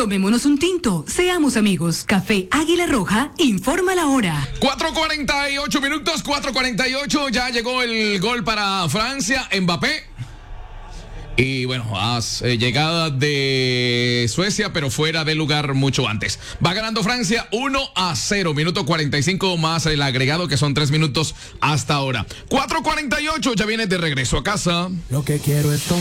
Tomémonos un tinto, seamos amigos. Café Águila Roja, informa la hora. 4:48 minutos, 4:48, ya llegó el gol para Francia, Mbappé. Y bueno, llegada de Suecia, pero fuera de lugar mucho antes. Va ganando Francia 1-0, minuto 45 más el agregado, que son 3 minutos hasta ahora. 4:48, ya viene de regreso a casa. Lo que quiero es